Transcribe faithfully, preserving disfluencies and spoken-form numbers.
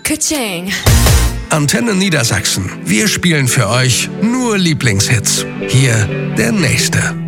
Ka-ching. Antenne Niedersachsen. Wir spielen für euch nur Lieblingshits. Hier der nächste.